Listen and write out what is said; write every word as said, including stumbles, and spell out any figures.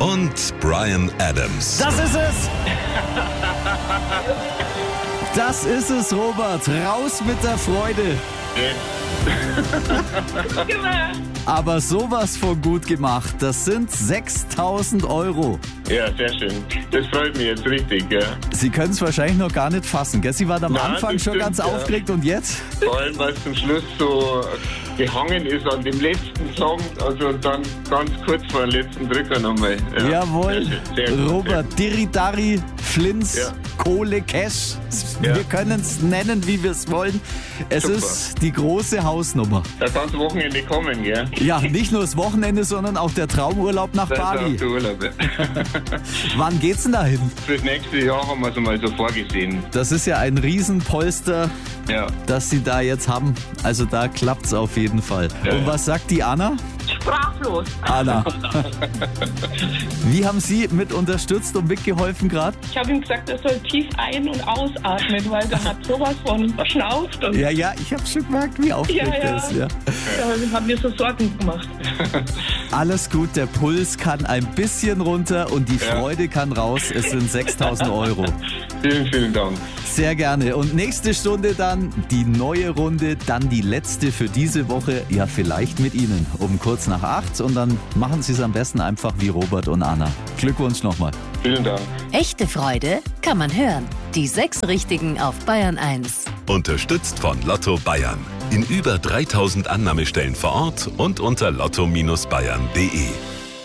und Bryan Adams. Das ist es! Das ist es, Robert. Raus mit der Freude. Aber sowas von gut gemacht. Das sind sechstausend Euro. Ja, sehr schön. Das freut mich jetzt richtig, ja. Sie können es wahrscheinlich noch gar nicht fassen, gell? Sie waren am Nein, Anfang das schon stimmt, ganz ja. aufgeregt und jetzt? Vor allem, weil es zum Schluss so gehangen ist an dem letzten Song, also dann ganz kurz vor dem letzten Drücker nochmal. Ja. Jawohl. Sehr schön, sehr gut, Robert, Diridari, Flins, Ja. Kohle, Cash. Ja. Wir können es nennen, wie wir es wollen. Es Super. ist die große Hausnummer. Das ganze Wochenende kommen, gell? Ja, nicht nur das Wochenende, sondern auch der Traumurlaub nach Das ist Bali. auch der Urlaub. Ja. Wann geht's denn dahin? Fürs nächste Jahr haben wir es mal so vorgesehen. Das ist ja ein Riesenpolster, Ja. das Sie da jetzt haben. Also da klappt's auf jeden Fall. Ja, Und ja. was sagt die Anna? Sprachlos. Anna. Wie haben Sie mit unterstützt und mitgeholfen gerade? Ich habe ihm gesagt, er soll tief ein- und ausatmen, weil der hat sowas von verschnauft. Und Ja, ja, ich habe schon gemerkt, wie aufgeregt Ja, ja. er ist. Ja. da haben wir so Sorgen gemacht. Alles gut, der Puls kann ein bisschen runter und die Ja. Freude kann raus. Es sind sechstausend Euro. Vielen, vielen Dank. Sehr gerne. Und nächste Stunde dann die neue Runde, dann die letzte für diese Woche. Ja, vielleicht mit Ihnen um kurz nach acht. Und dann machen Sie es am besten einfach wie Robert und Anna. Glückwunsch nochmal. Vielen Dank. Echte Freude kann man hören. Die sechs Richtigen auf Bayern eins. Unterstützt von Lotto Bayern. In über dreitausend Annahmestellen vor Ort und unter lotto Bindestrich bayern punkt de.